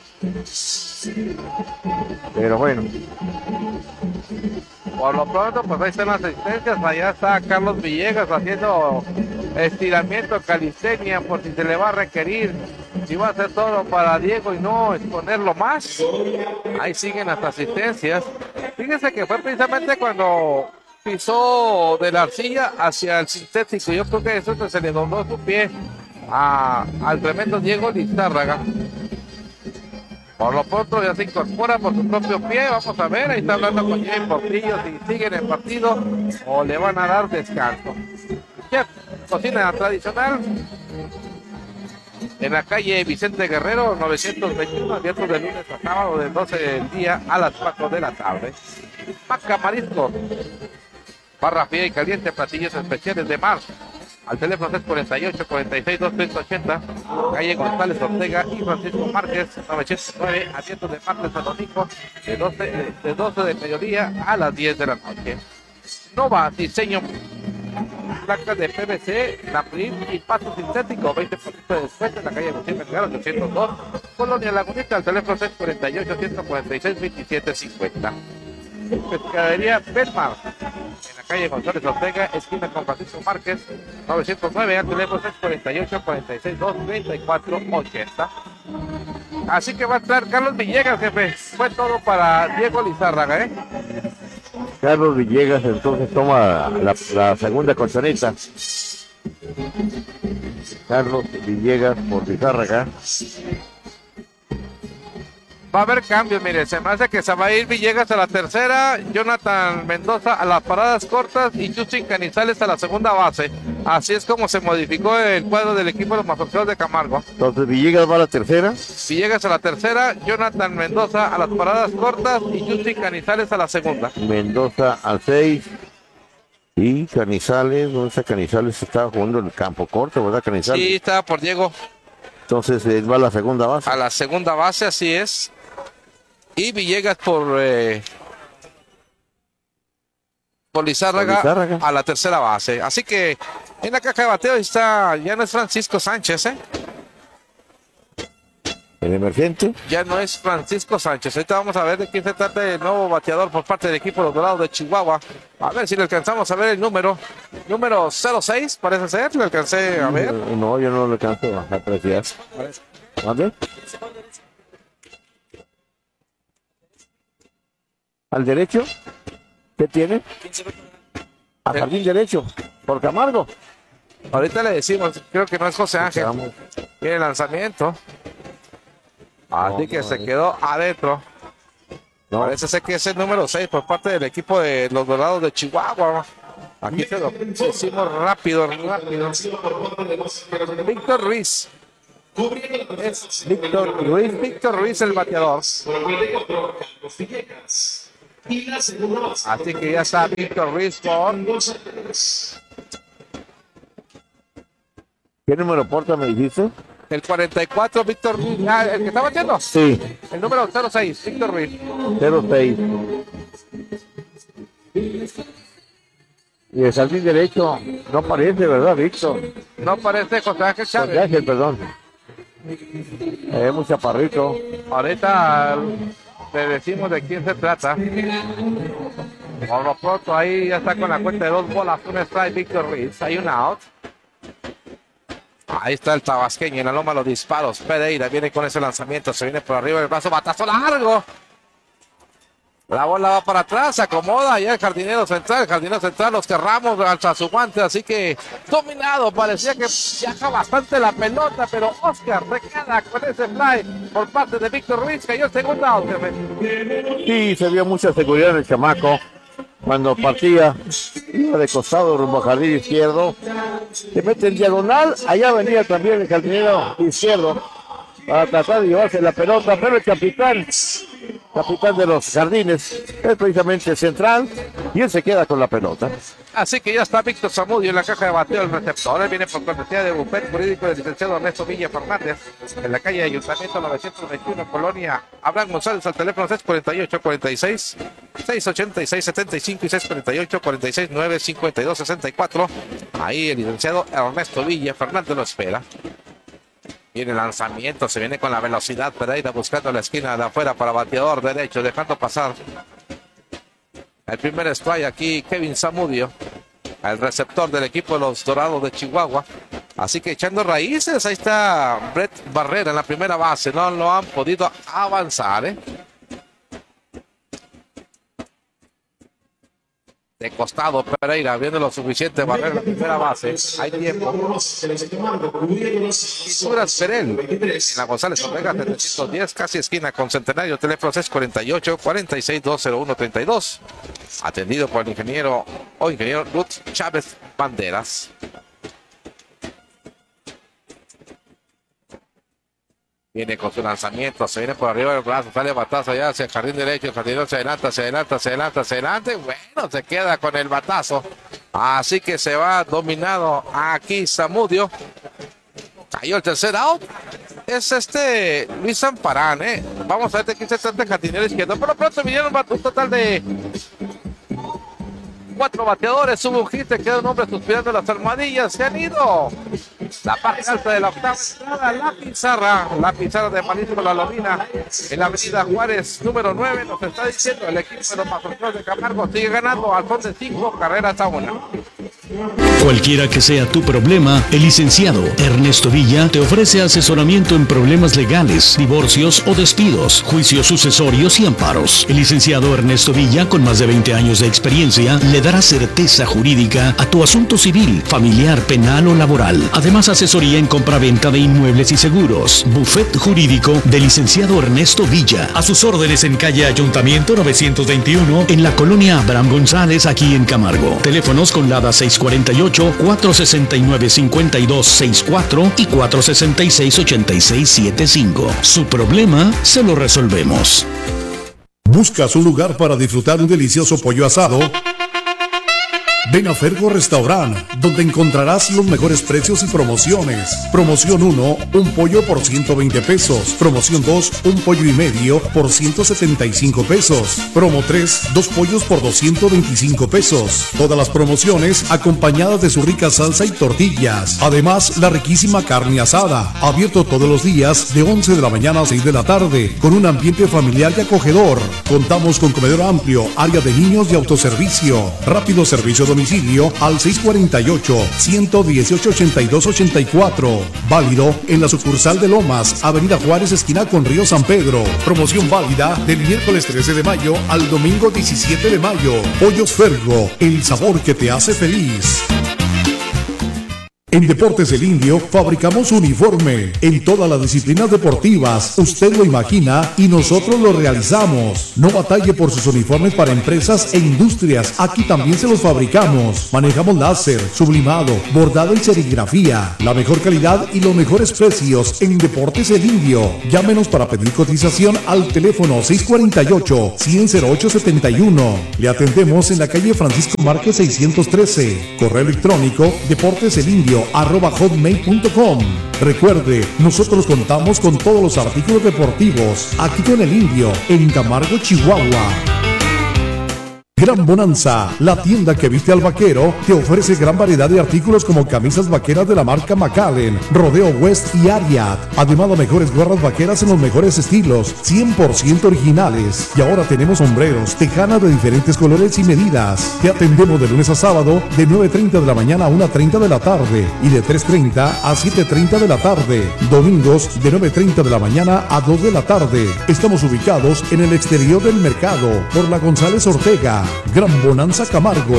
Pero bueno. Por lo pronto, pues ahí están las asistencias. Allá está Carlos Villegas haciendo estiramiento, calistenia, por si se le va a requerir. Si va a hacer todo para Diego y no exponerlo más. Ahí siguen las asistencias. Fíjense que fue precisamente cuando pisó de la arcilla hacia el sintético. Yo creo que eso se le dobló su pie a, al tremendo Diego Lizárraga. Por lo pronto ya se incorpora por su propio pie. Vamos a ver, ahí está hablando con Jimmy Portillo si siguen el partido o le van a dar descanso. Chef, cocina tradicional en la calle Vicente Guerrero novecientos veintiuno, abierto de lunes a sábado de doce del día a las cuatro de la tarde. Maca Marisco, barra fría y caliente, platillos especiales de mar. Al teléfono seis cuarenta y ocho, cuarenta y seis, doscientos ochenta, calle González Ortega y Francisco Márquez, novecientos nueve, abierto de martes a domingo, de doce, de doce del mediodía a las diez de la noche. Nova Diseño, placas de P V C, Naprim y pasto sintético, veinte por ciento de descuento en la calle Agustín Melgar, ochocientos dos, Colonia Lagunita, al teléfono seis cuarenta y ocho, ciento cuarenta y seis, veintisiete cincuenta. Pescadería Belmar, en la calle González Ortega, esquina con Francisco Márquez, novecientos nueve, al teléfono seis cuarenta y ocho, cuarenta y seis, dos, treinta y cuatro, ochenta. Así que va a estar Carlos Villegas, jefe. Fue todo para Diego Lizárraga, ¿eh? Carlos Villegas entonces toma la, la segunda colchoneta. Carlos Villegas por Lizárraga. Va a haber cambios, mire, se me hace que se va a ir Villegas a la tercera, Jonathan Mendoza a las paradas cortas y Justin Canizales a la segunda base. Así es como se modificó el cuadro del equipo de los Mazorqueros de Camargo. Entonces Villegas va a la tercera. Villegas a la tercera, Jonathan Mendoza a las paradas cortas y Justin Canizales a la segunda. Mendoza al seis. Y Canizales, ¿dónde está Canizales? Estaba jugando en el campo corto, ¿verdad, Canizales? Sí, estaba por Diego. Entonces él va a la segunda base. A la segunda base, así es. Y Villegas por, eh, por Lizárraga, por Lizárraga a la tercera base. Así que en la caja de bateo está, ya no es Francisco Sánchez, ¿eh? El emergente. Ya no es Francisco Sánchez. Ahorita vamos a ver de quién se trata el nuevo bateador por parte del equipo de los Dorados de Chihuahua. A ver si le alcanzamos a ver el número. Número cero seis, parece ser. Le alcancé a ver. No, yo no lo alcanzo a apreciar. ¿Dónde? ¿Al derecho? ¿Qué tiene? A jardín derecho, por Camargo. Ahorita le decimos, creo que no es José Ángel. Tiene el lanzamiento. Así no, que no, se quedó adentro. No. Parece ser que es el número seis por parte del equipo de los Dorados de Chihuahua. Aquí se lo hicimos rápido, rápido. Víctor Ruiz. Es Víctor Ruiz, Víctor Ruiz el bateador. Así que ya está Víctor Ruiz con... ¿Qué número porta me dijiste? El cuarenta y cuatro, Víctor Ruiz. Ah, ¿el que está batiendo? Sí. El número cero seis, Víctor Ruiz. cero seis. Y el jardín derecho no parece, ¿verdad, Víctor? No parece José Ángel José Chávez. Ángel, perdón. Es muy chaparrito. Ahorita le decimos de quién se trata. Por lo pronto ahí ya está con la cuenta de dos bolas, un strike Víctor Ruiz. Hay un out. Ahí está el tabasqueño en la loma los disparos. Pereira viene con ese lanzamiento, se viene por arriba del brazo, batazo largo. La bola va para atrás, se acomoda ya el jardinero central, el jardinero central, Oscar Ramos alza su guante, así que dominado, parecía que viaja bastante la pelota, pero Oscar se queda con ese fly por parte de Víctor Ruiz, cayó el segundo out. Sí, se vio mucha seguridad en el chamaco. Cuando partía, iba de costado rumbo al jardín izquierdo. Se mete en diagonal, allá venía también el jardinero izquierdo para tratar de llevarse la pelota, pero el capitán, capitán de los jardines, es precisamente central y él se queda con la pelota. Así que ya está Víctor Zamudio en la caja de bateo del receptor. Él viene por cortesía de bufete jurídico del licenciado Ernesto Villa Fernández en la calle de Ayuntamiento novecientos veintiuno, Colonia Abraham González, al teléfono seis cuatro ocho, cuarenta y seis, seis ochenta y seis, setenta y cinco y seis cuatro ocho, cuarenta y seis, nueve cincuenta y dos, sesenta y cuatro. Ahí el licenciado Ernesto Villa Fernández lo espera. Viene el lanzamiento, se viene con la velocidad. Pereira buscando la esquina de afuera para bateador derecho, dejando pasar el primer strike aquí Kevin Zamudio, el receptor del equipo de los Dorados de Chihuahua. Así que echando raíces, ahí está Brett Barrera en la primera base. No lo han podido avanzar, ¿eh? De costado Pereira, viendo lo suficiente Barrera en la primera base. Hay tiempo. Duras Perel en la González Ortega setecientos diez, casi esquina con Centenario, teléfono seis cuatro ocho, cuarenta y seis, dos cero uno, treinta y dos. Atendido por el ingeniero o ingeniero Ruth Chávez Banderas. Viene con su lanzamiento, se viene por arriba del brazo, sale batazo allá hacia el jardín derecho, el jardinero se adelanta, se adelanta, se adelanta, se adelanta. Bueno, se queda con el batazo. Así que se va dominado aquí Zamudio. Cayó el tercer out. Es este Luis Zamparán, ¿eh? Vamos a ver de quién se trata el jardinero izquierdo. Por lo pronto vinieron un total de cuatro bateadores, hubo un hit, queda un hombre suspirando las almohadillas, se han ido. La parte alta de la octava entrada, la pizarra, la pizarra de Marisco La Lobina, en la avenida Juárez, número nueve, nos está diciendo el equipo de los Mazorquinos de Camargo sigue ganando al son de cinco carreras a una. Cualquiera que sea tu problema, el licenciado Ernesto Villa te ofrece asesoramiento en problemas legales, divorcios o despidos, juicios sucesorios y amparos. El licenciado Ernesto Villa, con más de veinte años de experiencia, le dará certeza jurídica a tu asunto civil, familiar, penal o laboral. Además, asesoría en compra-venta de inmuebles y seguros. Bufet jurídico del licenciado Ernesto Villa. A sus órdenes en calle Ayuntamiento novecientos veintiuno, en la colonia Abraham González, aquí en Camargo. Teléfonos con Lada seis cuatro ocho, cuatro seis nueve, cinco dos seis cuatro y cuatro seis seis, ocho seis siete cinco. Su problema se lo resolvemos. ¿Buscas un lugar para disfrutar un delicioso pollo asado? Ven a Fergo Restaurant, donde encontrarás los mejores precios y promociones. Promoción uno, un pollo por ciento veinte pesos. Promoción dos, un pollo y medio por ciento setenta y cinco pesos. Promo tres, dos pollos por doscientos veinticinco pesos. Todas las promociones acompañadas de su rica salsa y tortillas. Además, la riquísima carne asada. Abierto todos los días de once de la mañana a seis de la tarde, con un ambiente familiar y acogedor. Contamos con comedor amplio, área de niños y autoservicio. Rápido servicio domiciliario. Domicilio al seis cuatro ocho, uno uno ocho, ocho dos ocho cuatro. Válido en la sucursal de Lomas, Avenida Juárez, esquina con Río San Pedro. Promoción válida del miércoles trece de mayo al domingo diecisiete de mayo. Pollos Fergo, el sabor que te hace feliz. En Deportes El Indio fabricamos uniforme en todas las disciplinas deportivas. Usted lo imagina y nosotros lo realizamos. No batalle por sus uniformes para empresas e industrias. Aquí también se los fabricamos. Manejamos láser, sublimado, bordado y serigrafía. La mejor calidad y los mejores precios en Deportes El Indio. Llámenos para pedir cotización al teléfono seis cuatro ocho, cien, cero ocho siete uno. Le atendemos en la calle Francisco Márquez seiscientos trece. Correo electrónico deporteselindio arroba hotmail punto com. Recuerde, nosotros contamos con todos los artículos deportivos aquí en El Indio, en Camargo, Chihuahua. Gran Bonanza, la tienda que viste al vaquero, te ofrece gran variedad de artículos como camisas vaqueras de la marca Macallen, Rodeo West y Ariat. Además, las mejores gorras vaqueras en los mejores estilos, cien por ciento originales. Y ahora tenemos sombreros, tejanas de diferentes colores y medidas. Te atendemos de lunes a sábado de nueve treinta de la mañana a una treinta de la tarde y de tres treinta a siete treinta de la tarde. Domingos de nueve treinta de la mañana a dos de la tarde. Estamos ubicados en el exterior del mercado por la González Ortega. Gran Bonanza Camargo.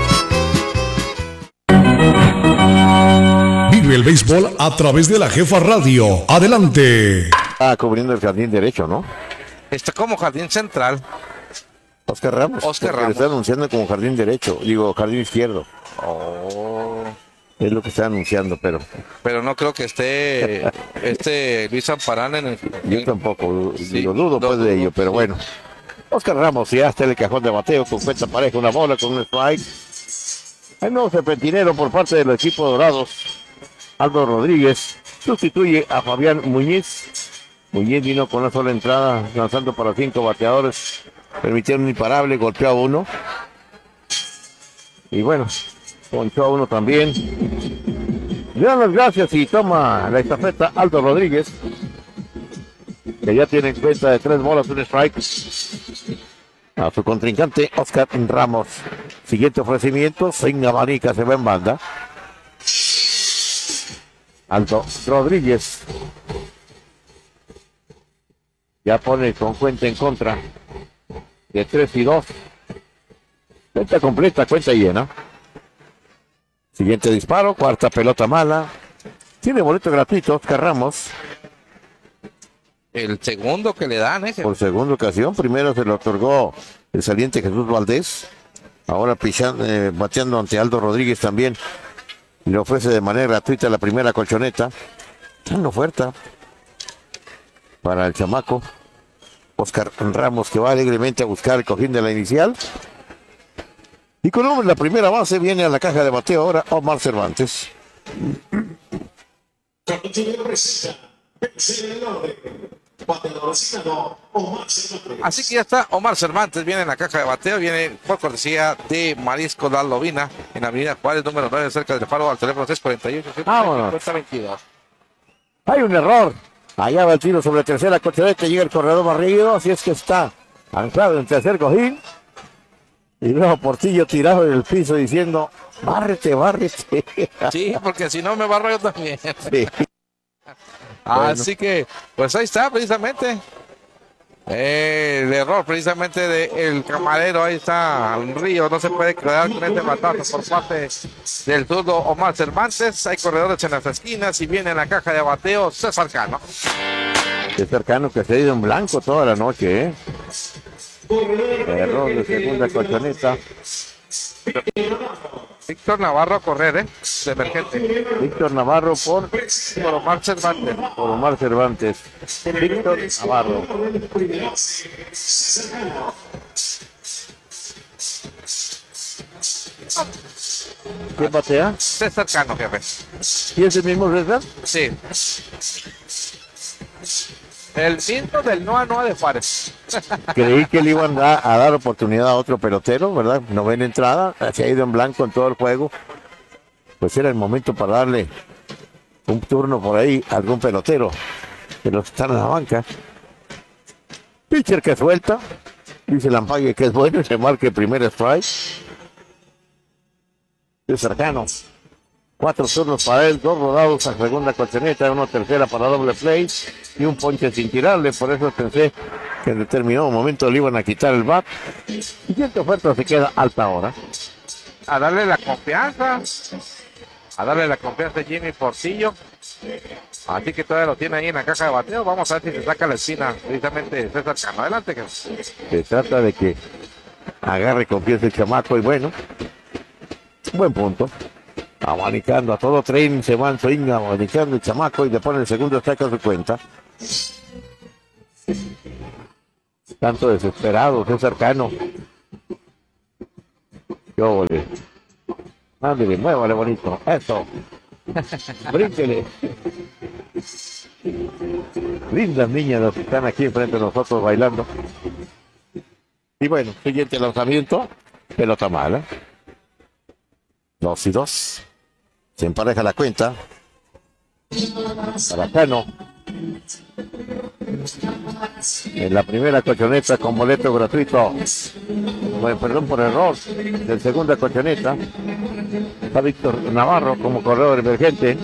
Vive el béisbol a través de la Jefa Radio. Adelante. Está cubriendo el jardín derecho, ¿no? Está como jardín central. Oscar Ramos. Oscar Porque Ramos. le está anunciando como jardín derecho. Digo, jardín izquierdo. Oh. Es lo que está anunciando, pero Pero no creo que esté este Luis Amparán en el. yo tampoco Sí, lo dudo lo pues de dudo, ello, pero sí. bueno. Oscar Ramos ya está en el cajón de bateo con cuenta pareja, una bola con un strike. Hay nuevo serpentinero por parte del equipo Dorados. Aldo Rodríguez sustituye a Fabián Muñiz. Muñiz vino con una sola entrada, lanzando para cinco bateadores. Permitieron un imparable, golpeó a uno. Y bueno, ponchó a uno también. Le dan las gracias y toma la estafeta Aldo Rodríguez, que ya tiene cuenta de tres bolas, un strike. A su contrincante, Oscar Ramos. Siguiente ofrecimiento, sin abanica, se va en banda. Aldo Rodríguez. Ya pone con cuenta en contra de tres y dos. Cuenta completa, cuenta llena. Siguiente disparo, cuarta pelota mala. Tiene boleto gratuito, Oscar Ramos. El segundo que le dan, ¿eh? Por segunda ocasión, primero se le otorgó el saliente Jesús Valdés, ahora pichando, eh, bateando ante Aldo Rodríguez también, y le ofrece de manera gratuita la primera colchoneta. Una oferta para el chamaco Oscar Ramos, que va alegremente a buscar el cojín de la inicial. Y con hombre, la primera base viene a la caja de bateo ahora Omar Cervantes. Así que ya está Omar Cervantes, viene en la caja de bateo, viene por cortesía de Marisco La Lobina, en la avenida Juárez, número nueve, cerca del Faro, al teléfono seis cuatro ocho, Vámonos. cincuenta veintidós. Hay un error. Allá va el tiro sobre tercera colchoneta, llega el corredor barrido, así es que está anclado en tercer cojín. Y luego Portillo tirado en el piso diciendo, bárrete, bárrete. Sí, porque si no me barro yo también. Sí. Así que, pues ahí está precisamente eh, el error precisamente del camarero. Ahí está el Río, no se puede quedar con este batazo por parte del zurdo Omar Cervantes. Hay corredores en las esquinas y viene en la caja de bateo César Cano. Es cercano que se ha ido en blanco toda la noche, ¿eh? Error de segunda colchoneta. Víctor Navarro a correr, ¿eh? De emergente. Víctor Navarro por, Por Omar Cervantes. por Omar Cervantes. Víctor Navarro. ¿Quién batea? César Cano, jefe. ¿Y es el mismo César? Sí. El mismo del Noa Noa de Juárez. Creí que le iban a, a dar oportunidad a otro pelotero, ¿verdad? Novena entrada, se ha ido en blanco en todo el juego. Pues era el momento para darle un turno por ahí a algún pelotero de los que están en la banca. Pitcher que suelta, dice Lampague que es bueno y se marca el primer strike. Es cercano. Cuatro turnos para él, dos rodados a segunda colchoneta, una tercera para doble play y un ponche sin tirarle. Por eso pensé que en determinado momento le iban a quitar el bat. Siguiente oferta se queda alta ahora. A darle la confianza. a darle la confianza a Jimmy Portillo. Así que todavía lo tiene ahí en la caja de bateo. Vamos a ver si se saca la esquina precisamente César Cano. Adelante, que Se trata de que agarre confianza el chamaco y bueno, buen punto. Abanicando a todo tren, se van swing, abanicando el chamaco y le pone el segundo strike a su cuenta. Tanto desesperado, César Cano. Qué óvole. Ándale, muévale bonito. Eso. Brínquele. Lindas niñas las que están aquí enfrente de nosotros bailando. Y bueno, siguiente lanzamiento. Pelota mala. Dos y dos. Se empareja la cuenta. Para Cano. En la primera colchoneta con boleto gratuito. Bueno, perdón por error. En segunda colchoneta está Víctor Navarro como corredor emergente.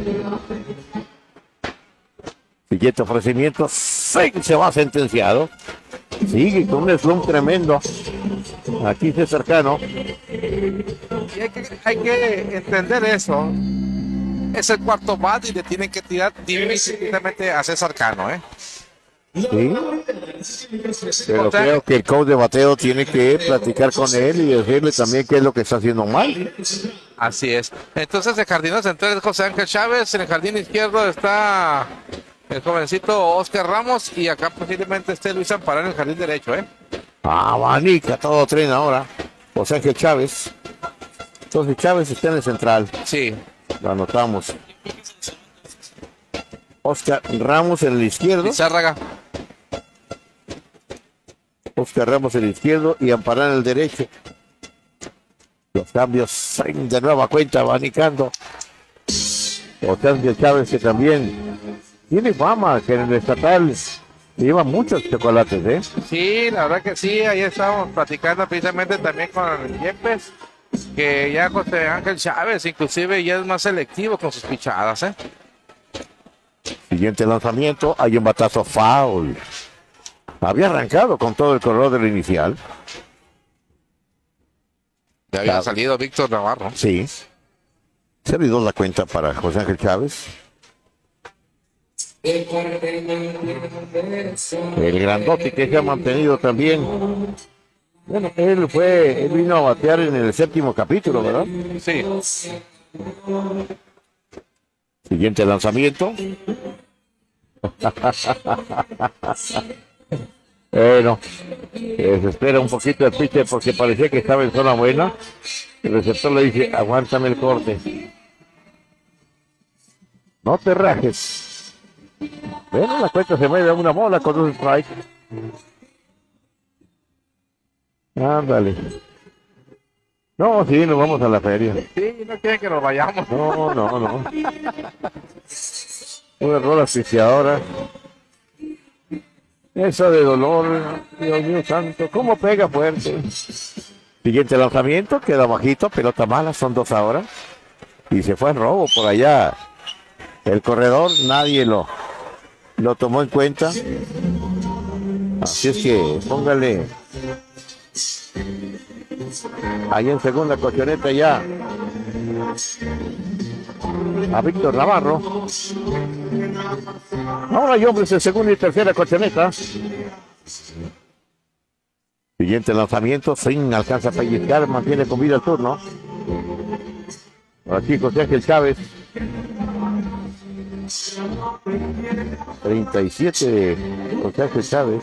Siguiente ofrecimiento. Se va sentenciado. Sigue con un slump tremendo. Aquí César Cano. Y hay que, hay que entender eso. Es el cuarto bat y le tienen que tirar difícilmente a César Cano, ¿eh? Sí. Pero creo que el coach de bateo tiene que platicar con él y decirle también qué es lo que está haciendo mal. Así es. Entonces el jardinero central es José Ángel Chávez. En el jardín izquierdo está el jovencito Oscar Ramos. Y acá posiblemente esté Luis Amparán en el jardín derecho, ¿eh? Abanica todo tren ahora. José Ángel Chávez. Entonces Chávez está en el central. Sí. Lo anotamos. Oscar Ramos en el izquierdo. Lizárraga. Oscar Ramos en el izquierdo y Amparán en el derecho. Los cambios de nueva cuenta, abanicando. José Ángel Chávez, que también tiene fama, que en el estatal lleva muchos chocolates, ¿eh? Sí, la verdad que sí. Ahí estábamos platicando precisamente también con Yepes, que ya José Ángel Chávez inclusive ya es más selectivo con sus pichadas, ¿eh? Siguiente lanzamiento, hay un batazo foul. Había arrancado con todo el corredor del inicial. Ya había Claro. salido Víctor Navarro. Sí. cero y dos la cuenta para José Ángel Chávez. El grandote que se ha mantenido también. Bueno, él fue, él vino a batear en el séptimo capítulo, ¿verdad? Sí. Siguiente lanzamiento. Bueno, eh, se espera un poquito el pitcher porque parecía que estaba en zona buena. El receptor le dice, aguántame el corte. No te rajes. Bueno, la cuenta se mueve a una bola con un strike. Ándale. No, sí, nos vamos a la feria. Sí, no quieren que nos vayamos. No, no, no. Una rola asfixiadora. Esa de dolor, Dios mío santo, ¿cómo pega fuerte? Siguiente lanzamiento, queda bajito, pelota mala, son dos ahora. Y se fue en robo por allá. El corredor, nadie lo, lo tomó en cuenta. Así es que póngale ahí en segunda colchoneta ya a Víctor Navarro. Ahora hay hombres en segunda y tercera colchoneta. Siguiente lanzamiento, sin alcanza a pellizcar, mantiene con vida el turno. Aquí José Ángel Chávez. treinta y siete de José Ángel Chávez.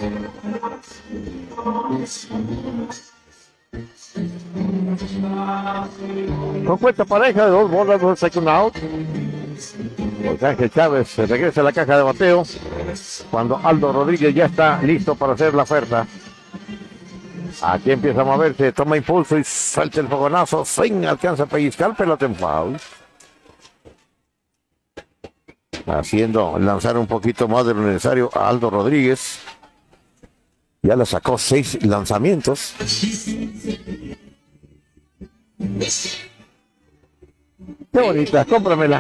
Con cuenta pareja de dos bolas, dos second out. José Ángel Chávez se regresa a la caja de bateo cuando Aldo Rodríguez ya está listo para hacer la oferta. Aquí empieza a moverse, toma impulso y suelta el fogonazo. Sin alcanza a pellizcar, pelota en foul. Haciendo lanzar un poquito más de lo necesario a Aldo Rodríguez. Ya le sacó seis lanzamientos. Qué bonita, cómpramela.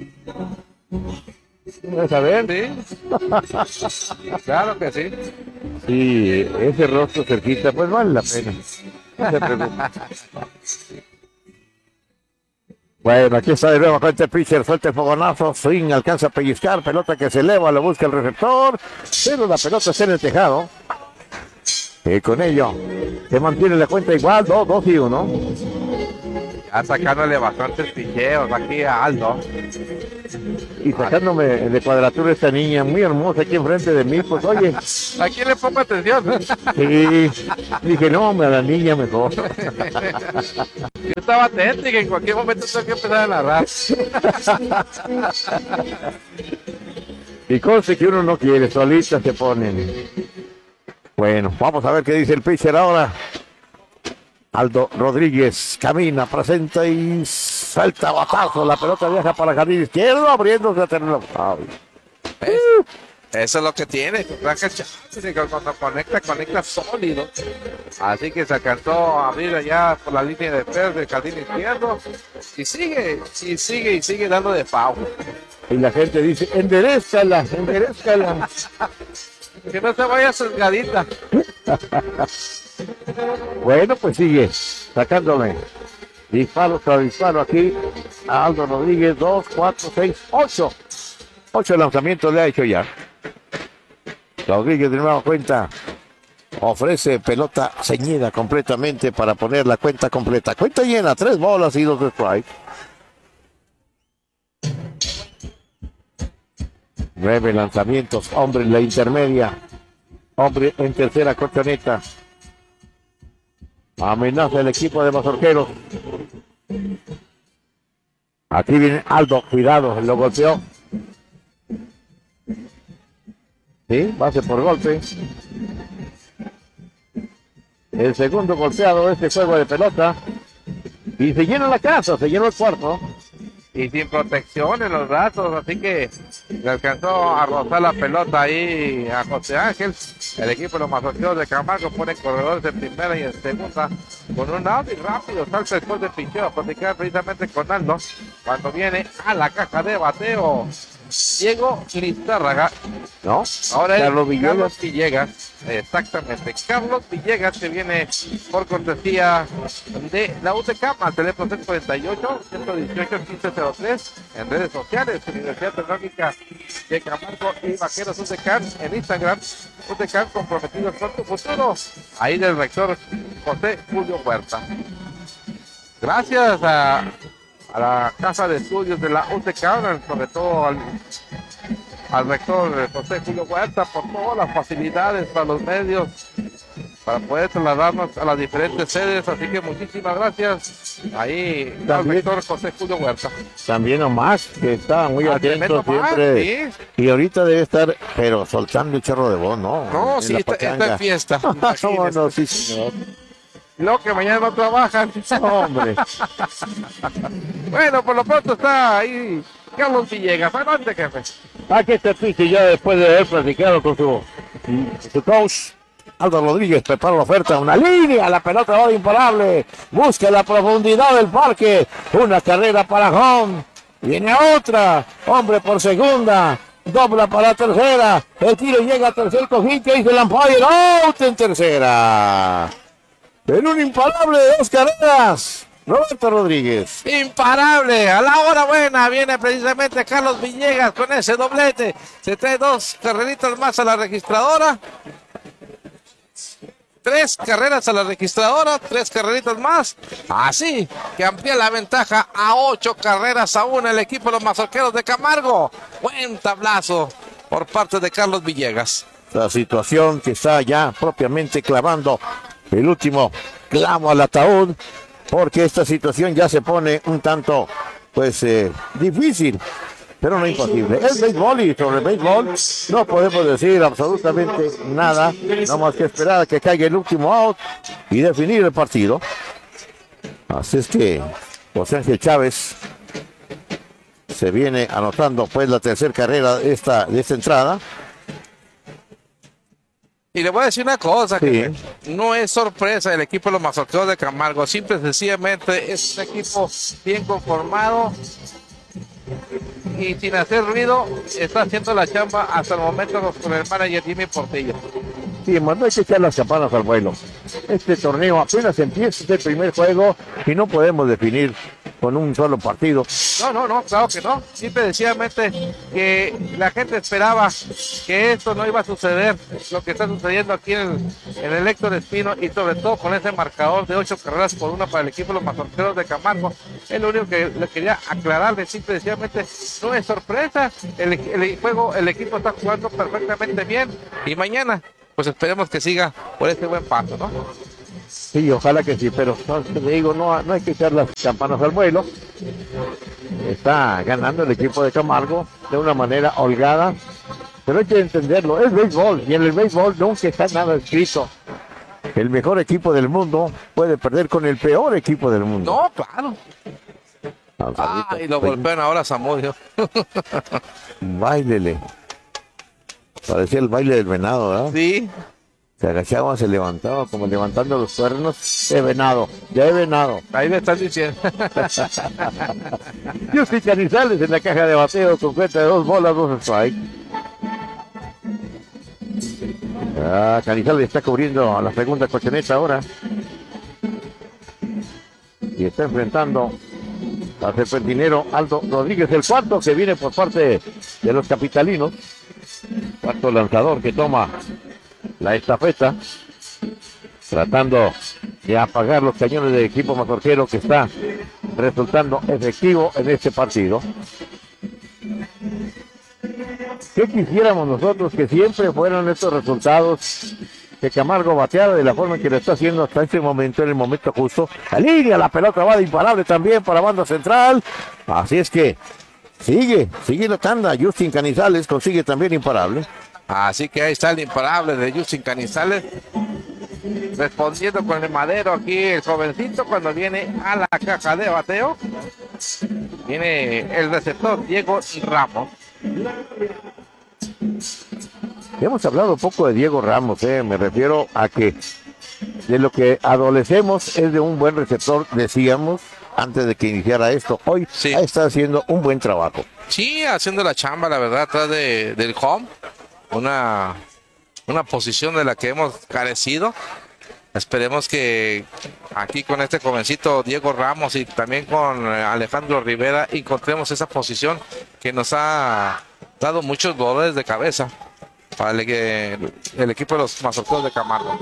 ¿Vas a ver? Sí. Claro que sí. Sí, ese rostro cerquita, pues vale la pena. No se preocupe. Bueno, aquí está de nuevo con este pitcher, suelta el fogonazo, swing, alcanza a pellizcar, pelota que se eleva, lo busca el receptor, pero la pelota está en el tejado. Y con ello se mantiene la cuenta igual, dos, dos y uno. Ya sacándole bastantes picheos aquí a Aldo. Y sacándome de cuadratura esta niña muy hermosa aquí enfrente de mí, pues oye. ¿A quién le pongo atención? Sí, dije, no, hombre, a la niña mejor. Yo estaba atento y que en cualquier momento tengo que empezar a narrar. Y conste que uno no quiere, solitas se ponen. Bueno, vamos a ver qué dice el pitcher ahora. Aldo Rodríguez camina, presenta y salta batazo. La pelota viaja para el jardín izquierdo, abriéndose a terreno. ¿Ves? Eso es lo que tiene. Cuando conecta, conecta sólido. Así que se alcanzó a abrir allá por la línea de pez del jardín izquierdo. Y sigue, y sigue, y sigue dando de pau. Y la gente dice, enderezcala, enderezcala. Que no se vaya sesgadita. Bueno, pues sigue sacándome disparo tras disparo aquí a Aldo Rodríguez. Dos, cuatro, seis, ocho. Ocho lanzamientos le ha hecho ya. Rodríguez de nueva cuenta ofrece pelota ceñida completamente para poner la cuenta completa. Cuenta llena, tres bolas y dos strikes. Nueve lanzamientos, hombre en la intermedia, hombre en tercera corchoneta. Amenaza el equipo de Mazorqueros. Aquí viene Aldo, cuidado, lo golpeó. Sí, base por golpe. El segundo golpeado de este juego de pelota. Y se llena la casa, se llenó el cuarto. Y sin protección en los brazos, así que le alcanzó a rozar la pelota ahí a José Ángel. El equipo de los Mazorqueros de Camargo pone corredores en primera y en segunda con un out y rápido salta después de picheo a platicar precisamente con Aldo cuando viene a la caja de bateo Diego Lizárraga. ¿No? Ahora es Carlos Villegas. Carlos Villegas, exactamente. Carlos Villegas que viene por cortesía de la U T C A M, al teléfono seis cuarenta y ocho, ciento dieciocho, quince cero tres, en redes sociales, Universidad Tecnológica de Camargo y Vaqueros U T C A M, en Instagram, U T C A M comprometidos con tu futuro, ahí del rector José Julio Huerta. Gracias a, a la Casa de Estudios de la U T C A M, sobre todo al al rector José Julio Huerta por todas las facilidades para los medios para poder trasladarnos a las diferentes sedes, así que muchísimas gracias ahí al También, rector José Julio Huerta. También Omar, que está muy Al atento tremendo Omar, siempre. sí. Y ahorita debe estar, pero soltando el chorro de voz, ¿no? No, En sí, la está, está pachanga. en fiesta. No, no, sí, señor. Lo que mañana no trabajan. Hombre. Bueno, por lo pronto está ahí Carlos Villegas. Adelante, jefe. Aquí está el pitcher ya después de haber platicado con su, su coach. Aldo Rodríguez prepara la oferta, una línea, la pelota va imparable, busca la profundidad del parque, una carrera para home, viene otra, hombre por segunda, dobla para tercera, el tiro llega a tercer cojín que dice el umpire, out en tercera. En un imparable de dos carreras, Roberto Rodríguez. Imparable, a la hora buena viene precisamente Carlos Villegas con ese doblete, se trae dos carreritas más a la registradora, tres carreras a la registradora, tres carreritas más, así que amplía la ventaja a ocho carreras aún el equipo de los Mazorqueros de Camargo. Buen tablazo por parte de Carlos Villegas. La situación que está ya propiamente clavando el último clavo al ataúd, porque esta situación ya se pone un tanto, pues, eh, difícil, pero no imposible. Es béisbol y sobre el béisbol no podemos decir absolutamente nada, no más que esperar a que caiga el último out y definir el partido. Así es que José Ángel Chávez se viene anotando pues la tercera carrera de esta, de esta entrada. Y le voy a decir una cosa, Sí. que no es sorpresa el equipo de los Mazorqueros de Camargo, simple y sencillamente es un equipo bien conformado y sin hacer ruido está haciendo la chamba hasta el momento con el manager Jimmy Portillo. Sí, no hay que echar las campanas al vuelo. Este torneo apenas empieza, este primer juego, y no podemos definir con un solo partido. No, no, no, claro que no. Simple y sencillamente que la gente esperaba que esto no iba a suceder, lo que está sucediendo aquí en el, en el Héctor Espino, y sobre todo con ese marcador de ocho carreras por una para el equipo de los mazorqueros de Camargo. Es lo único que le quería aclararle. Simple y sencillamente no es sorpresa. El, el juego, el equipo está jugando perfectamente bien, y mañana pues esperemos que siga por este buen paso, ¿no? Sí, ojalá que sí, pero no, te digo, no, no hay que echar las campanas al vuelo. Está ganando el equipo de Camargo de una manera holgada, pero hay que entenderlo, es béisbol, y en el béisbol nunca está nada escrito. El mejor equipo del mundo puede perder con el peor equipo del mundo. No, claro. Ah, y lo golpean ahora a Zamudio. Báilele. Parecía el baile del venado, ¿verdad? Sí. Se agachaba, se levantaba, como levantando los cuernos de venado, de venado. Ahí me están diciendo. Justin Canizales en la caja de bateo con cuenta de dos bolas, dos strikes. Ah, Canizales está cubriendo a la segunda colchoneta ahora. Y está enfrentando al serpentinero Aldo Rodríguez, el cuarto que viene por parte de los capitalinos. Cuarto lanzador que toma la estafeta, tratando de apagar los cañones del equipo mazorquero, que está resultando efectivo en este partido. ¿Qué quisiéramos nosotros? Que siempre fueran estos resultados, que Camargo bateara de la forma en que lo está haciendo hasta este momento, en el momento justo. La línea, la pelota va de imparable también para banda central. Así es que sigue, sigue la tanda. Justin Canizales consigue también imparable. Así que ahí está el imparable de Justin Canizales, respondiendo con el madero aquí el jovencito cuando viene a la caja de bateo. Viene el receptor Diego Ramos. Hemos hablado un poco de Diego Ramos, eh. me refiero a que de lo que adolecemos es de un buen receptor, decíamos antes de que iniciara esto. Hoy sí está haciendo un buen trabajo. Sí, haciendo la chamba, la verdad, atrás de, del home. Una, una posición de la que hemos carecido. Esperemos que aquí con este jovencito Diego Ramos y también con Alejandro Rivera encontremos esa posición que nos ha dado muchos dolores de cabeza para el, el equipo de los mazorqueros de Camargo.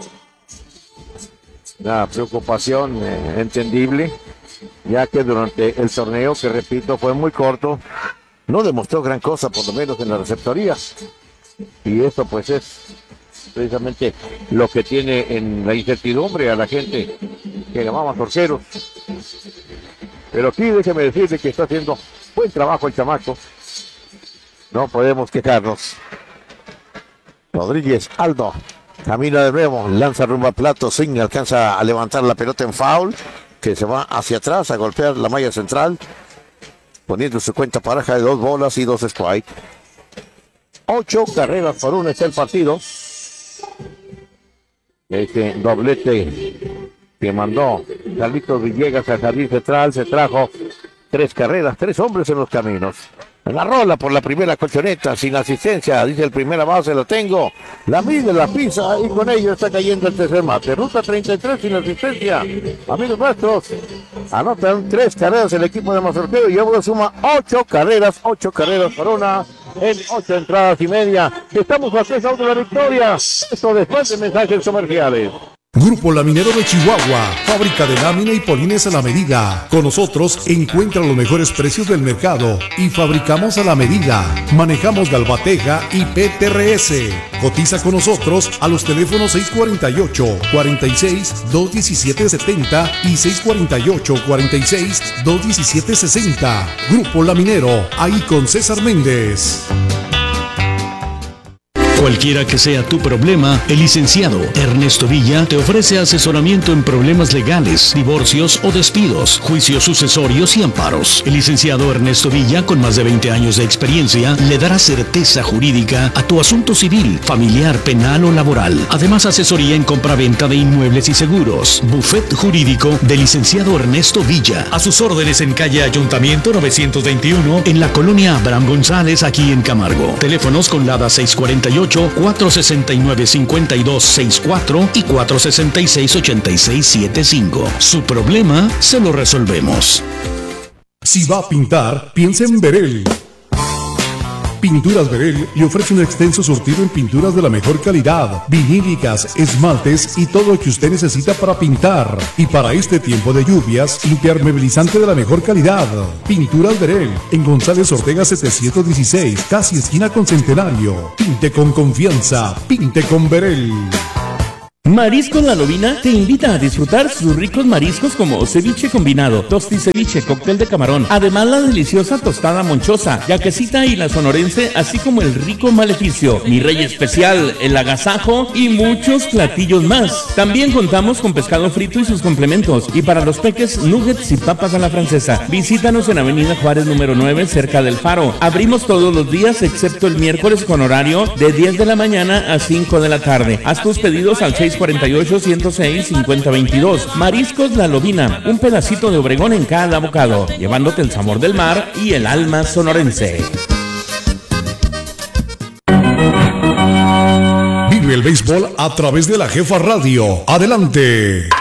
Una preocupación eh, entendible, ya que durante el torneo, que repito fue muy corto, no demostró gran cosa, por lo menos en la receptoría. Y esto pues es precisamente lo que tiene en la incertidumbre a la gente que llamaba mazorqueros. Pero aquí déjeme decirle que está haciendo buen trabajo el chamaco. No podemos quejarnos. Rodríguez Aldo camina de nuevo, lanza rumbo al plato, sin alcanza a levantar la pelota en foul, que se va hacia atrás a golpear la malla central, poniendo su cuenta pareja de dos bolas y dos strikes. Ocho carreras por una está el partido. Este doblete que mandó Carlitos Villegas al jardín central se trajo tres carreras, tres hombres en los caminos. La rola por la primera colchoneta, sin asistencia, dice el primera base, lo tengo. La mide, la pisa y con ello está cayendo el tercer mate. Ruta treinta y tres sin asistencia. Amigos nuestros, anotan tres carreras el equipo de Mazorquero y ahora suma ocho carreras, ocho carreras por una en ocho entradas y media. Estamos a tres autos de la victoria. Esto después de mensajes comerciales. Grupo Laminero de Chihuahua, fábrica de lámina y polines a la medida. Con nosotros encuentra los mejores precios del mercado y fabricamos a la medida. Manejamos Galvateja y P T R S. Cotiza con nosotros a los teléfonos seis cuarenta y ocho, cuarenta y seis, dos diecisiete setenta y seis cuarenta y ocho, cuarenta y seis, dos diecisiete sesenta. Grupo Laminero, ahí con César Méndez. Cualquiera que sea tu problema, el licenciado Ernesto Villa te ofrece asesoramiento en problemas legales, divorcios o despidos, juicios sucesorios y amparos. El licenciado Ernesto Villa, con más de veinte años de experiencia, le dará certeza jurídica a tu asunto civil, familiar, penal o laboral. Además, asesoría en compra-venta de inmuebles y seguros. Buffet jurídico del licenciado Ernesto Villa. A sus órdenes en calle Ayuntamiento novecientos veintiuno, en la colonia Abraham González, aquí en Camargo. Teléfonos con Lada seis cuarenta y ocho, cuatro sesenta y nueve, cincuenta y dos sesenta y cuatro y cuatro sesenta y seis, ochenta y seis setenta y cinco. Su problema se lo resolvemos. Si va a pintar, piense en Verel. Pinturas Verel le ofrece un extenso surtido en pinturas de la mejor calidad, vinílicas, esmaltes y todo lo que usted necesita para pintar. Y para este tiempo de lluvias, impermeabilizante de la mejor calidad. Pinturas Verel, en González Ortega setecientos dieciséis, casi esquina con Centenario. Pinte con confianza, pinte con Verel. Mariscos La Lobina te invita a disfrutar sus ricos mariscos como ceviche combinado, tosti ceviche, cóctel de camarón, además la deliciosa tostada monchosa, yaquecita y la sonorense, así como el rico maleficio, mi rey especial, el agasajo y muchos platillos más. También contamos con pescado frito y sus complementos, y para los peques, nuggets y papas a la francesa. Visítanos en Avenida Juárez número nueve, cerca del Faro. Abrimos todos los días excepto el miércoles con horario de diez de la mañana a cinco de la tarde. Haz tus pedidos al seis cuarenta y ocho, ciento seis, cincuenta veintidós. Mariscos La Lobina, un pedacito de Obregón en cada bocado, llevándote el sabor del mar y el alma sonorense. Vive el béisbol a través de la Jefa Radio. Adelante.